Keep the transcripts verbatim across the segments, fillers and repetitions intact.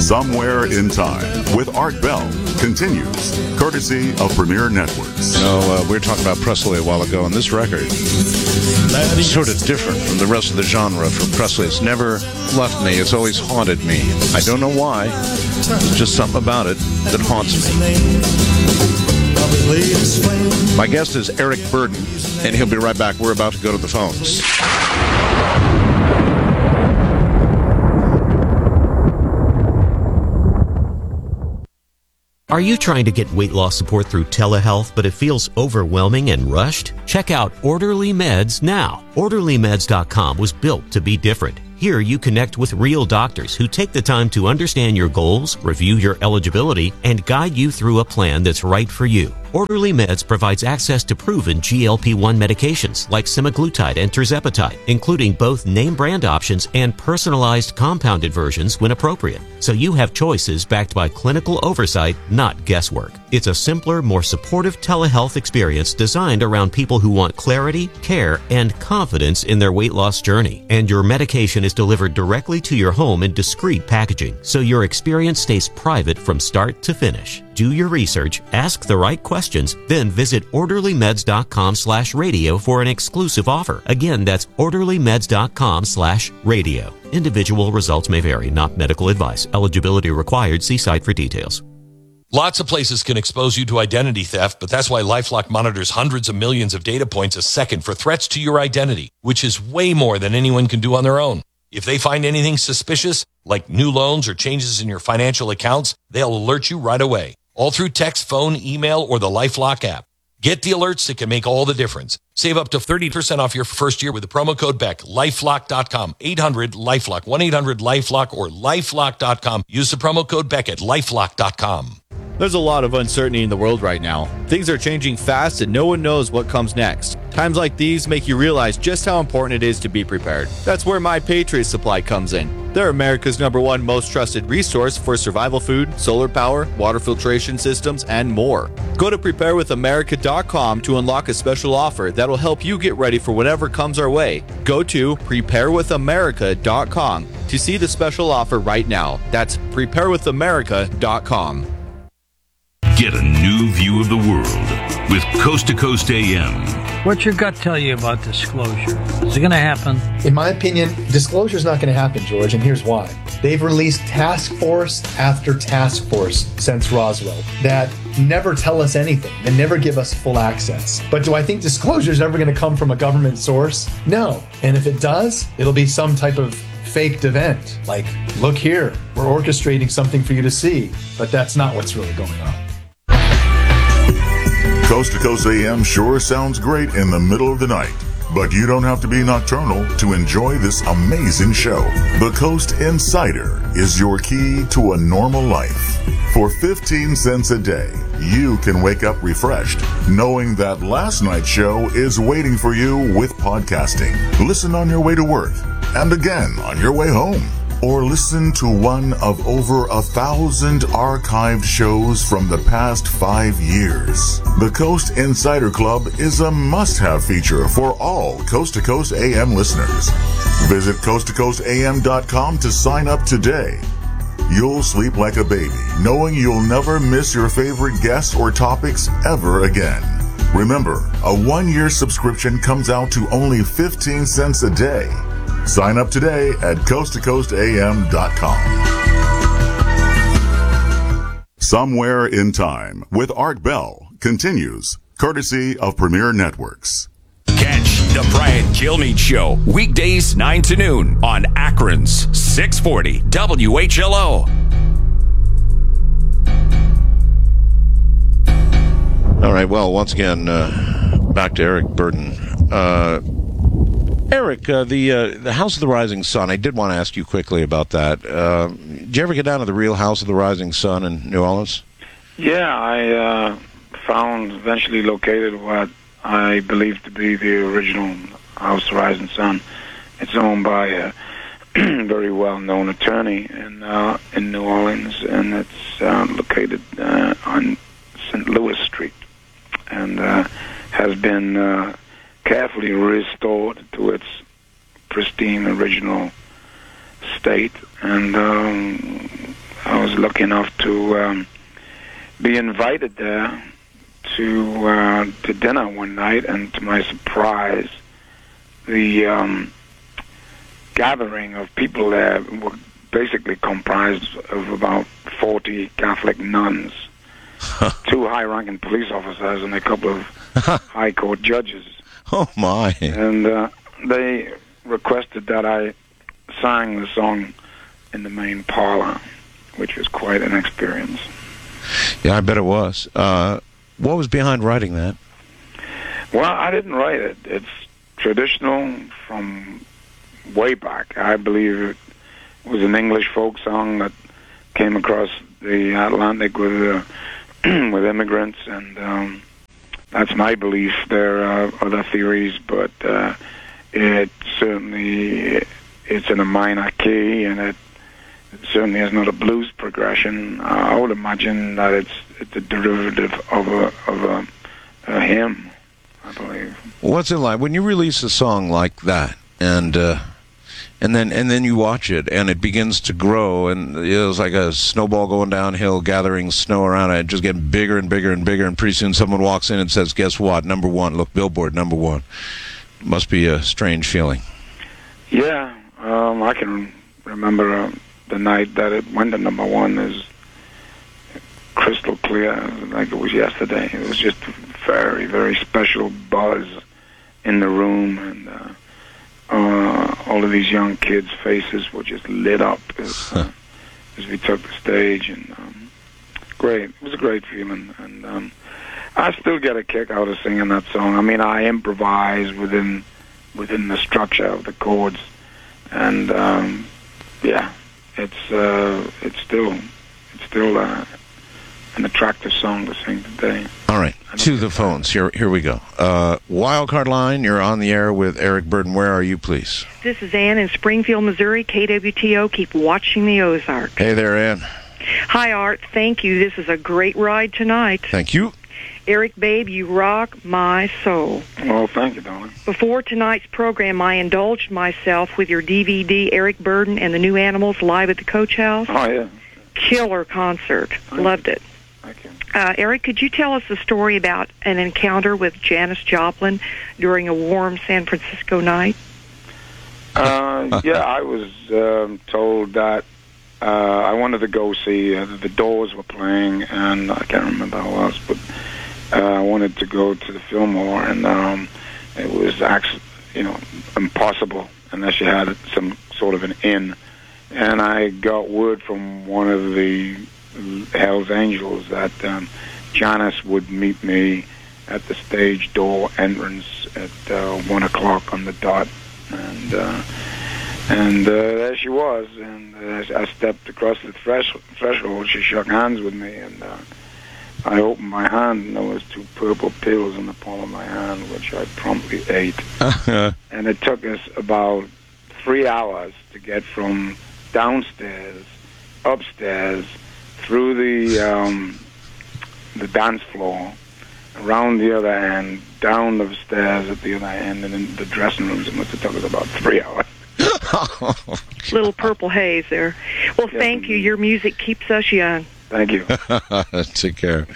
Somewhere in Time with Art Bell continues, courtesy of Premier Networks. You know, uh, we were talking about Presley a while ago, and this record is sort of different from the rest of the genre for Presley. It's never left me. It's always haunted me. I don't know why. There's just something about it that haunts me. My guest is Eric Burdon, and he'll be right back. We're about to go to the phones. Are you trying to get weight loss support through telehealth, but it feels overwhelming and rushed? Check out Orderly Meds now. Orderly Meds dot com was built to be different. Here you connect with real doctors who take the time to understand your goals, review your eligibility, and guide you through a plan that's right for you. Orderly Meds provides access to proven G L P one medications like semaglutide and tirzepatide, including both name brand options and personalized compounded versions when appropriate. So you have choices backed by clinical oversight, not guesswork. It's a simpler, more supportive telehealth experience designed around people who want clarity, care, and confidence in their weight loss journey. And your medication is delivered directly to your home in discreet packaging, so your experience stays private from start to finish. Do your research, ask the right questions, then visit Orderly Meds dot com slash radio for an exclusive offer. Again, that's Orderly Meds dot com slash radio. Individual results may vary, not medical advice. Eligibility required. See site for details. Lots of places can expose you to identity theft, but that's why LifeLock monitors hundreds of millions of data points a second for threats to your identity, which is way more than anyone can do on their own. If they find anything suspicious, like new loans or changes in your financial accounts, they'll alert you right away. All through text, phone, email, or the LifeLock app. Get the alerts that can make all the difference. Save up to thirty percent off your first year with the promo code Beck. LifeLock dot com. eight hundred LifeLock. one eight hundred LifeLock or LifeLock dot com. Use the promo code Beck at LifeLock dot com. There's a lot of uncertainty in the world right now. Things are changing fast and no one knows what comes next. Times like these make you realize just how important it is to be prepared. That's where My Patriot Supply comes in. They're America's number one most trusted resource for survival food, solar power, water filtration systems, and more. Go to prepare with america dot com to unlock a special offer that'll help you get ready for whatever comes our way. Go to prepare with america dot com to see the special offer right now. That's prepare with america dot com. Get a new view of the world with Coast to Coast A M. What's your gut tell you about disclosure? Is it going to happen? In my opinion, disclosure is not going to happen, George, and here's why. They've released task force after task force since Roswell that never tell us anything. They never give us full access. But do I think disclosure is ever going to come from a government source? No. And if it does, it'll be some type of faked event. Like, look here, we're orchestrating something for you to see. But that's not what's really going on. Coast to Coast A M sure sounds great in the middle of the night, but you don't have to be nocturnal to enjoy this amazing show. The Coast Insider is your key to a normal life. For fifteen cents a day, you can wake up refreshed, knowing that last night's show is waiting for you with podcasting. Listen on your way to work, and again on your way home. Or listen to one of over a thousand archived shows from the past five years. The Coast Insider Club is a must-have feature for all Coast to Coast A M listeners. Visit coast to coast a m dot com to sign up today. You'll sleep like a baby, knowing you'll never miss your favorite guests or topics ever again. Remember, a one-year subscription comes out to only fifteen cents a day. Sign up today at coast to coast a m dot com. Somewhere in Time with Art Bell continues, courtesy of Premier Networks. Catch the Brian Kilmeade Show, weekdays nine to noon on Akron's six forty W H L O. All right, well, once again, uh, back to Eric Burdon. Uh, Eric, uh, the uh, the House of the Rising Sun, I did want to ask you quickly about that. Uh, did you ever get down to the real House of the Rising Sun in New Orleans? Yeah, I uh, found, eventually located what I believe to be the original House of the Rising Sun. It's owned by a very well-known attorney in, uh, in New Orleans, and it's uh, located uh, on Saint Louis Street, and uh, has been uh, carefully restored to its pristine original state. And um, I was lucky enough to um, be invited there to uh, to dinner one night, and to my surprise, the um, gathering of people there were basically comprised of about forty Catholic nuns, two high-ranking police officers, and a couple of high court judges. Oh, my. And uh, they requested that I sang the song in the main parlor, which was quite an experience. Yeah, I bet it was. Uh, what was behind writing that? Well, I didn't write it. It's traditional from way back. I believe it was an English folk song that came across the Atlantic with uh, with immigrants, and um, that's my belief. There are other theories, but uh, it certainly it's in a minor key, and it, it certainly is not a blues progression. Uh, I would imagine that it's it's a derivative of a of a, a hymn, I believe. What's it like when you release a song like that, and uh, and then and then you watch it, and it begins to grow, and it was like a snowball going downhill, gathering snow around it, just getting bigger and bigger and bigger, and pretty soon someone walks in and says, "Guess what? Number one. Look, Billboard, number one." Must be a strange feeling. Yeah, um, I can remember uh, the night that it went to number one is crystal clear, like it was yesterday. It was just a very, very special buzz in the room, and uh, uh, all of these young kids' faces were just lit up as, uh, as we took the stage, and um, great. It was a great feeling, and um, I still get a kick out of singing that song. I mean, I improvise within within the structure of the chords, and um, yeah, it's uh, it's still it's still uh, an attractive song to sing today. All right, to the phones. Here, here we go. Uh, Wildcard line. You're on the air with Eric Burden. Where are you, please? This is Ann in Springfield, Missouri. K W T O. Keep watching the Ozark. Hey there, Ann. Hi, Art. Thank you. This is a great ride tonight. Thank you. Eric, babe, you rock my soul. Well, thank you, darling. Before tonight's program, I indulged myself with your D V D, Eric Burden and the New Animals, live at the Coach House. Oh, yeah. Killer concert. Thank Loved it. Thank you. Uh, Eric, could you tell us the story about an encounter with Janis Joplin during a warm San Francisco night? Uh, yeah, I was um, told that uh, I wanted to go see, uh, the Doors were playing, and I can't remember who else, but uh, I wanted to go to the Fillmore, and um, it was actually, you know, impossible unless you had some sort of an in. And I got word from one of the Hells Angels that um, Janis would meet me at the stage door entrance at uh, one o'clock on the dot, and uh, and uh, there she was. And uh, I stepped across the thresh- threshold. She shook hands with me, and uh, I opened my hand, and there was two purple pills in the palm of my hand, which I promptly ate. And it took us about three hours to get from downstairs, upstairs, through the um, the dance floor, around the other end, down the stairs at the other end, and in the dressing rooms. It must have took us about three hours. Little purple haze there. Well, Yes, thank you. indeed. Your music keeps us young. Thank you. Take care.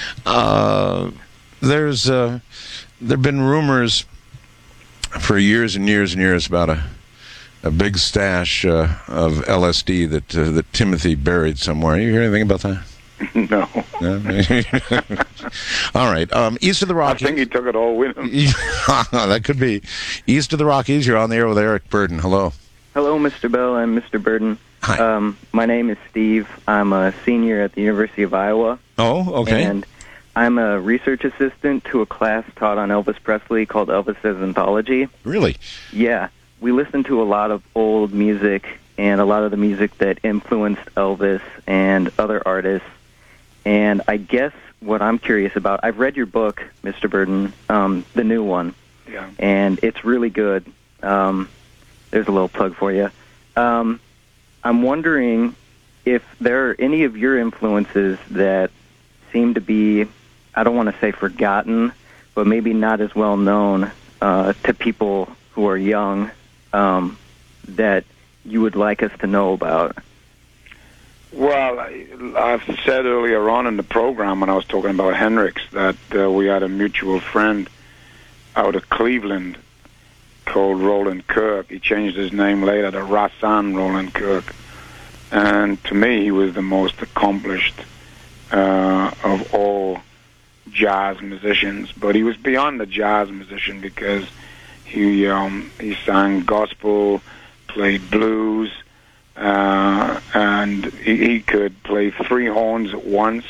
Uh, there's uh, there've been rumors for years and years and years about a a big stash uh, of L S D that uh, that Timothy buried somewhere. You hear anything about that? No. No? All right. Um, east of the I Rockies. think he took it all with him. That could be. East of the Rockies, you're on the air with Eric Burden. Hello. Hello, Mister Bell and Mister Burden. Hi. Um, my name is Steve. I'm a senior at the University of Iowa. Oh, okay. And I'm a research assistant to a class taught on Elvis Presley called Elvis's Anthology. Really? Yeah. We listen to a lot of old music and a lot of the music that influenced Elvis and other artists. And I guess what I'm curious about, I've read your book, Mister Burden, um, the new one. Yeah. And it's really good. Um, there's a little plug for you. Um, I'm wondering if there are any of your influences that seem to be, I don't want to say forgotten, but maybe not as well known uh, to people who are young, um, that you would like us to know about. Well, I, I've said earlier on in the program when I was talking about Hendrix that uh, we had a mutual friend out of Cleveland called Roland Kirk. He changed his name later to Rahsaan Roland Kirk. And to me, he was the most accomplished uh, of all jazz musicians. But he was beyond the jazz musician because he um, he sang gospel, played blues, uh, and he, he could play three horns at once.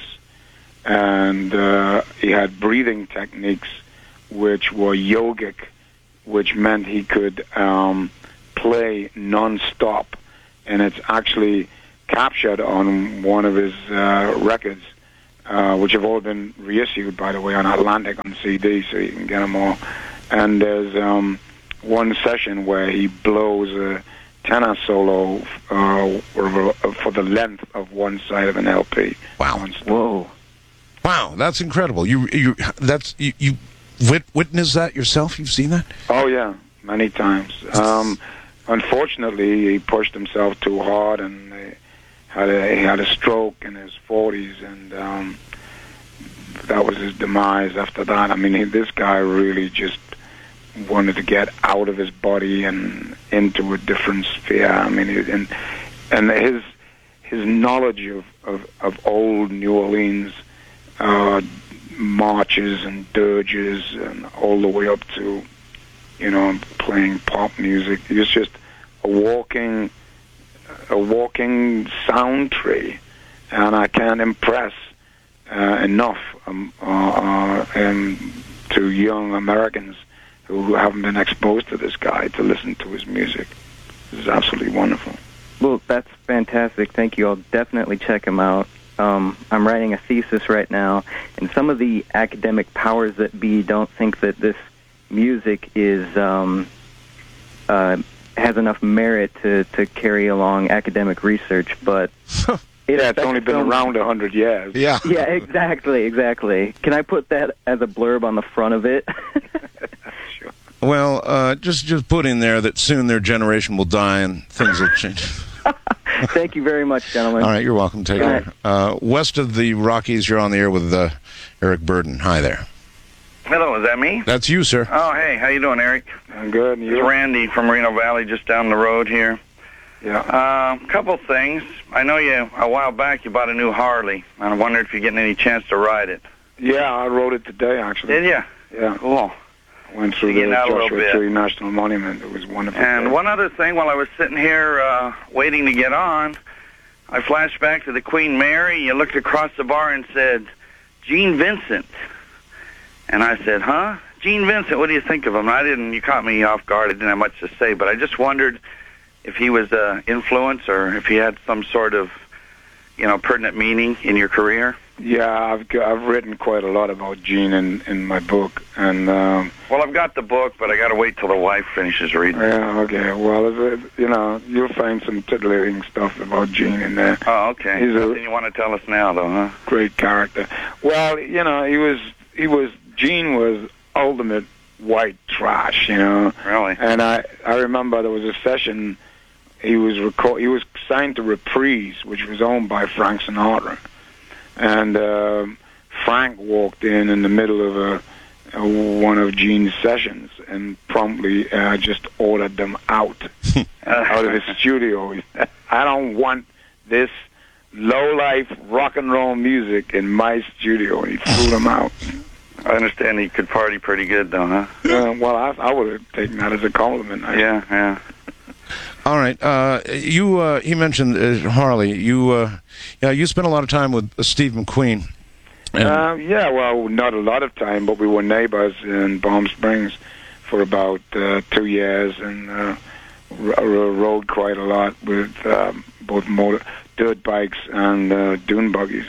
And uh, he had breathing techniques which were yogic, which meant he could um, play non-stop. And it's actually captured on one of his uh, records, uh, which have all been reissued, by the way, on Atlantic on C D, so you can get them all. And there's um, one session where he blows a tenor solo uh, for the length of one side of an L P. Wow! Whoa! Wow, that's incredible. You, you, that's you, you wit- witnessed that yourself. You've seen that? Oh yeah, many times. Um, unfortunately, he pushed himself too hard and he had a, he had a stroke in his forties, and um, that was his demise. After that, I mean, he, this guy really just wanted to get out of his body and into a different sphere. I mean, and and his his knowledge of of, of old New Orleans uh, marches and dirges, and all the way up to, you know, playing pop music. He was just a walking a walking sound tree, and I can't impress uh, enough um, uh, uh, um, to young Americans who haven't been exposed to this guy to listen to his music. This is absolutely wonderful. Well, that's fantastic. Thank you. I'll definitely check him out. Um, I'm writing a thesis right now, and some of the academic powers that be don't think that this music is um, uh, has enough merit to, to carry along academic research, but it yeah, it's only been some... around a hundred years. Yeah, yeah, exactly, exactly. Can I put that as a blurb on the front of it? Sure. Well, uh, just just put in there that soon their generation will die and things will change. Thank you very much, gentlemen. All right, you're welcome. Take care. Uh, west of the Rockies, you're on the air with uh, Eric Burden. Hi there. Hello, is that me? That's you, sir. Oh, hey, how you doing, Eric? I'm good. And you? It's Randy from Moreno Valley, just down the road here. Yeah. A uh, couple things. I know you, a while back, you bought a new Harley, and I wondered if you're getting any chance to ride it. Yeah, I rode it today, actually. Did you? Yeah. Cool. Went through the Joshua Tree National Monument. It was wonderful. And day. one other thing, while I was sitting here uh, waiting to get on, I flashed back to the Queen Mary. You looked across the bar and said, Gene Vincent. And I said, huh? Gene Vincent, what do you think of him? I didn't, you caught me off guard. I didn't have much to say, but I just wondered if he was an influence or if he had some sort of, you know, pertinent meaning in your career. Yeah, I've I've written quite a lot about Gene in, in my book, and um, well, I've got the book, but I got to wait till the wife finishes reading. Yeah, okay. Well, if it, you know, you'll find some titillating stuff about Gene in there. Oh, okay. He's Nothing a you want to tell us now, though, huh? Great character. Well, you know, he was he was Gene was ultimate white trash, you know. Really? And I I remember there was a session. He was record, he was signed to Reprise, which was owned by Frank Sinatra. And uh, Frank walked in in the middle of a, a one of Gene's sessions and promptly uh, just ordered them out out of his studio. I don't want this low-life rock and roll music in my studio. And he threw them out. I understand he could party pretty good, though, huh? Uh, well, I, I would have taken that as a compliment. I, yeah, yeah. All right. Uh, you uh, he mentioned uh, Harley. You uh, yeah, you spent a lot of time with uh, Steve McQueen. Uh, yeah, well, not a lot of time, but we were neighbors in Palm Springs for about uh, two years and uh, r- rode quite a lot with um, both motor dirt bikes and uh, dune buggies.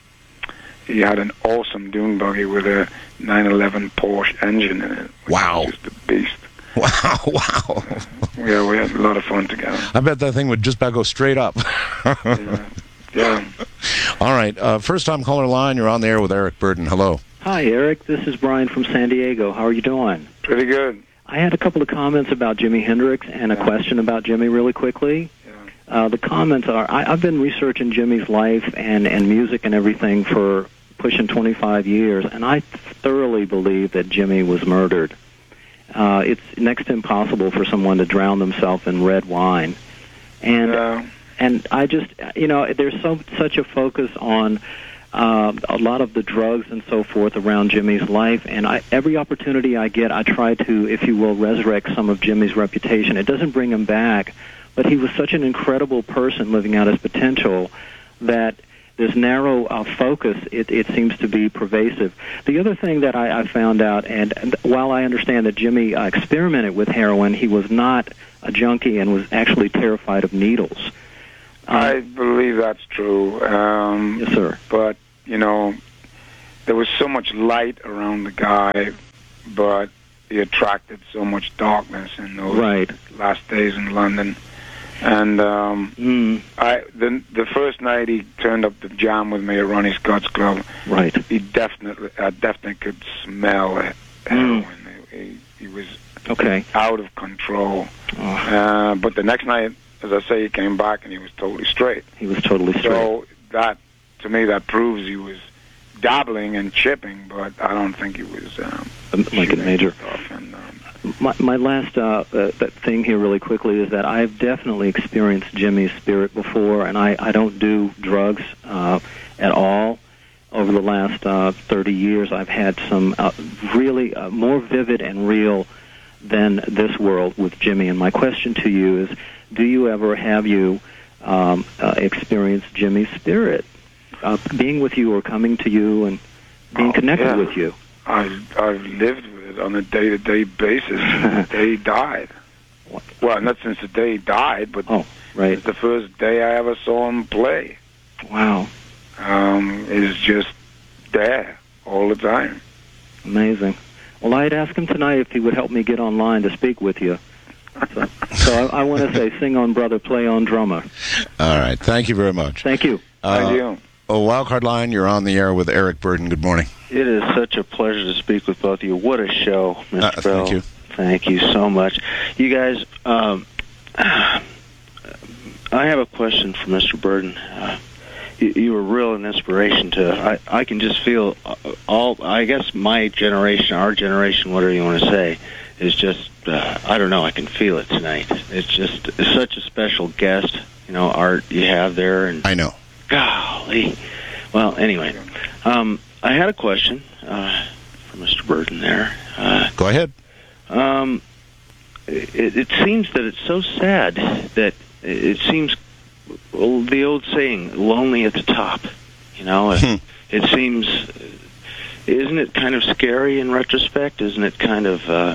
He had an awesome dune buggy with a nine eleven Porsche engine in it. Wow. Just a beast. Wow, wow. Yeah, we had a lot of fun together. I bet that thing would just about go straight up. yeah. yeah. All right. Uh, first time caller line, you're on the air with Eric Burden. Hello. Hi, Eric. This is Brian from San Diego. How are you doing? Pretty good. I had a couple of comments about Jimi Hendrix and a yeah. question about Jimmy really quickly. Yeah. Uh, the comments are, I, I've been researching Jimmy's life and, and music and everything for pushing twenty-five years, and I thoroughly believe that Jimmy was murdered. Uh, it's next to impossible for someone to drown themselves in red wine. And yeah. and I just, you know, there's so such a focus on uh, a lot of the drugs and so forth around Jimmy's life, and I, every opportunity I get, I try to, if you will, resurrect some of Jimmy's reputation. It doesn't bring him back, but he was such an incredible person living out his potential that this narrow uh, focus, it, it seems to be pervasive. The other thing that I, I found out, and, and while I understand that Jimmy uh, experimented with heroin, he was not a junkie and was actually terrified of needles. Uh, I believe that's true. Um, yes, sir. But, you know, there was so much light around the guy, but he attracted so much darkness in those right. last days in London. And um, mm. I the the first night he turned up to jam with me at Ronnie Scott's club. Right. He definitely, I definitely could smell it. Heroin. Mm. He, he was okay. out of control. Oh. Uh, but the next night, as I say, he came back and he was totally straight. He was totally straight. So that, to me, that proves he was dabbling and chipping, but I don't think he was um, like a major. And, um, My, my last uh, uh, thing here really quickly is that I've definitely experienced Jimmy's spirit before, and I, I don't do drugs uh, at all. Over the last uh, thirty years, I've had some uh, really uh, more vivid and real than this world with Jimmy. And my question to you is, do you ever, have you um, uh, experienced Jimmy's spirit uh, being with you or coming to you and being oh, connected yeah. with you? I've, I've lived with it on a day-to-day basis since the day he died. Well, not since the day he died, but oh, right. It's the first day I ever saw him play. Wow. Um, is just there all the time. Amazing. Well, I'd ask him tonight if he would help me get online to speak with you. So, so I, I want to say, sing on, brother, play on, drummer. All right. Thank you very much. Thank you. Uh, Thank you. Oh, Wildcard Line, you're on the air with Eric Burden. Good morning. It is such a pleasure to speak with both of you. What a show, Mister Uh, Bell. thank you. Thank you so much. You guys, um, I have a question for Mister Burden. Uh, you, you were real an inspiration to, I, I can just feel all, I guess my generation, our generation, whatever you want to say, is just, uh, I don't know, I can feel it tonight. It's just it's such a special guest, you know, Art you have there. And I know. Golly. Well, anyway, um, I had a question uh, for Mister Burden there. Uh, Go ahead. Um, it, it seems that it's so sad that it seems, well, the old saying, lonely at the top. You know, it, it seems, isn't it kind of scary in retrospect? Isn't it kind of, uh,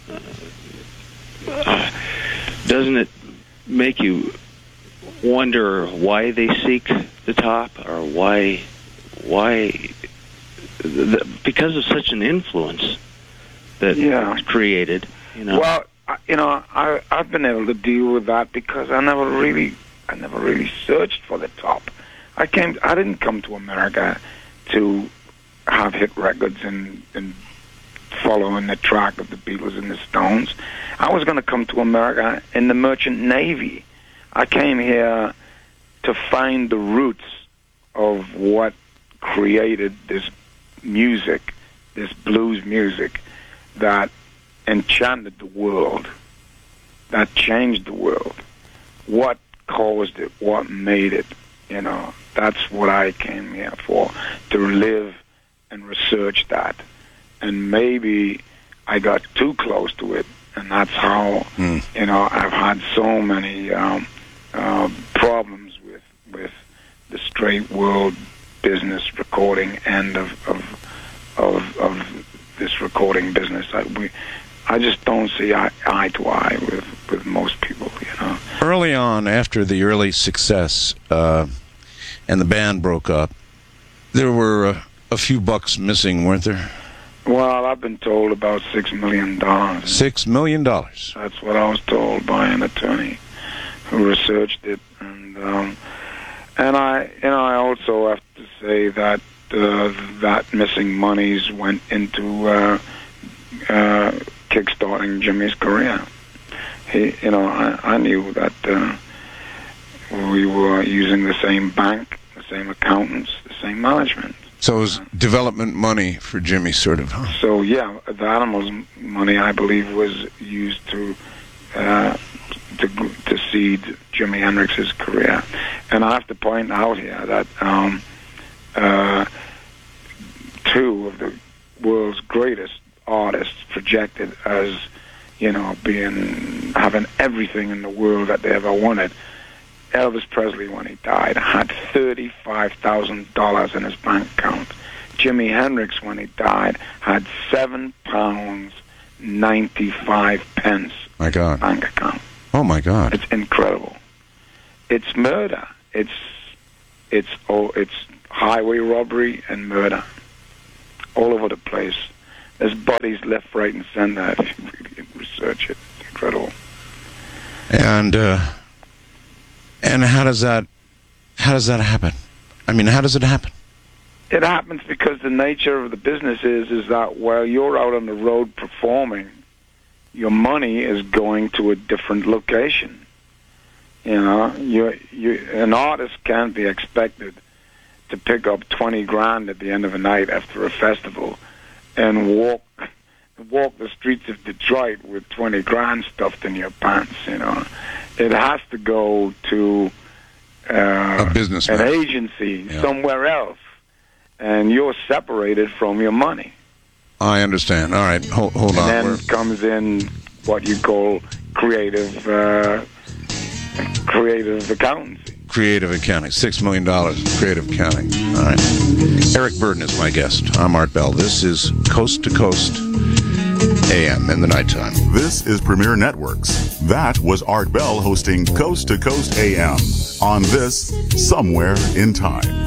uh, doesn't it make you wonder why they seek the top, or why, why, the, because of such an influence that yeah. was created, you know? Well, I, you know, I, I've been able to deal with that because I never really, I never really searched for the top. I came, I didn't come to America to have hit records and, and follow in the track of the Beatles and the Stones. I was going to come to America in the Merchant Navy. I came here to find the roots of what created this music, this blues music that enchanted the world, that changed the world. What caused it? What made it? You know, that's what I came here for, to live and research that. And maybe I got too close to it, and that's how, mm. you know, I've had so many um, uh, problems with with the straight world business recording end of of of, of this recording business. I, we, I just don't see eye, eye to eye with, with most people, you know. Early on, after the early success uh, and the band broke up, there were uh, a few bucks missing, weren't there? Well, I've been told about six million dollars. Six million dollars. That's what I was told by an attorney who researched it, and um, and I, you know, I also have to say that uh, that missing monies went into uh, uh, kickstarting Jimmy's career. He, you know, I, I knew that uh, we were using the same bank, the same accountants, the same management. So it was development money for Jimmy, sort of, huh? So, yeah, the Animals money, I believe, was used to uh, to, to seed Jimi Hendrix's career. And I have to point out here that um, uh, two of the world's greatest artists projected as, you know, being having everything in the world that they ever wanted. Elvis Presley, when he died, had thirty-five thousand dollars in his bank account. Jimi Hendrix, when he died, had seven pounds ninety-five pence. My God. Bank account. Oh my God. It's incredible. It's murder. It's it's oh it's highway robbery and murder all over the place. There's bodies left, right, and center. If you really research it, it's incredible. And uh, and how does that how does that happen? I mean, how does it happen? It happens because the nature of the business is is that while you're out on the road performing, your money is going to a different location. You know, you you an artist can't be expected to pick up twenty grand at the end of a night after a festival and walk walk the streets of Detroit with twenty grand stuffed in your pants. You know, it has to go to uh, a business, an agency yeah. somewhere else, and you're separated from your money. I understand. All right, hold, hold and on. And then We're... comes in what you call creative, uh, creative accountancy. Creative accounting, six million dollars. Creative accounting. All right. Eric Burden is my guest. I'm Art Bell. This is Coast to Coast A M in the nighttime. This is Premier Networks. That was Art Bell hosting Coast to Coast A M on this Somewhere in Time.